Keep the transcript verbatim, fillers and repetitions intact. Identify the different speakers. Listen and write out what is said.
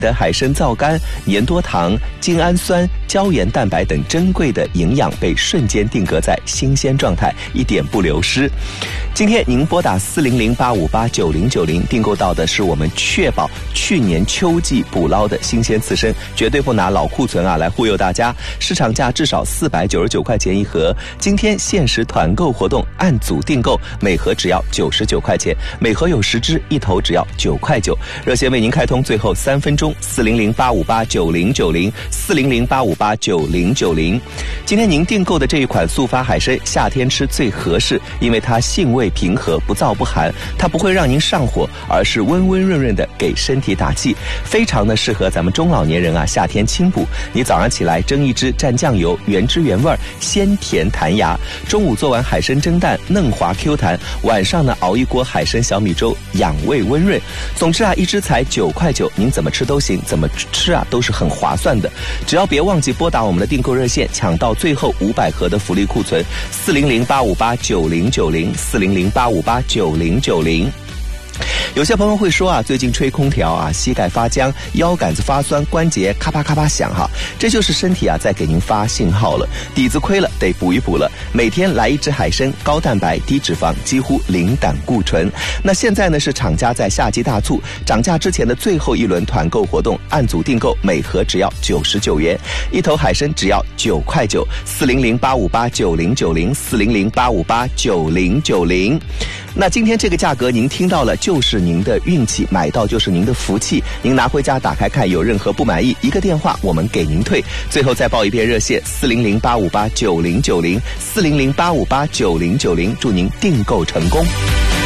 Speaker 1: 的海参皂苷、粘多糖、精氨酸、胶原蛋白等珍贵的营养被瞬间定格在新鲜状态，一点不流失。今天您拨打四零零八五八九零九零订购到的是我们确保去年秋季捕捞的新鲜刺身，绝对不拿老库存啊来忽悠大家，市场价至少四百九十九块钱一盒，今天限时团购活动，按组订购，每盒只要九十九块钱，每盒有十只，一头只要九块九。热线为您开通最后三分钟，四零零八五八九零九零，四零零八五八九零九零。今天您订购的这一款速发海参，夏天吃最合适，因为它性味平和，不燥不寒，它不会让您上火，而是温温润润的给身体打气，非常的适合咱们中老年人啊夏天清补。你早上起来蒸一只蘸酱油，原汁原味，鲜甜弹牙；中午做完海参蒸蛋，嫩滑 Q 弹；晚上呢熬一锅海参小米粥，养胃温润。总之啊，一只才九块九，您怎么吃都行，怎么吃啊都是很划算的。只要别忘记拨打我们的订购热线，抢到最后五百盒的福利库存，四零零八五八九零九零，四零零八五八九零九零。有些朋友会说啊，最近吹空调啊，膝盖发僵，腰杆子发酸，关节咔啪咔啪响哈，这就是身体啊在给您发信号了，底子亏了，得补一补了。每天来一只海参，高蛋白低脂肪，几乎零胆固醇。那现在呢是厂家在夏季大促，涨价之前的最后一轮团购活动，按组订购，每盒只要九十九元，一头海参只要九块九，四零零八五八九零九零，四零零八五八九零九零。那今天这个价格您听到了，就是您的运气，买到就是您的福气。您拿回家打开看，有任何不满意，一个电话我们给您退。最后再报一遍热线，四零零八五八九零九零，四零零八五八九零九零，祝您订购成功。